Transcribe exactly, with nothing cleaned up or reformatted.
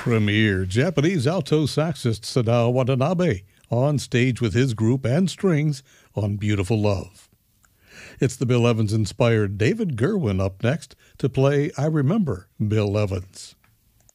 Premier Japanese alto saxist Sadao Watanabe on stage with his group and strings on Beautiful Love. It's the Bill Evans-inspired David Gerwin up next to play I Remember Bill Evans.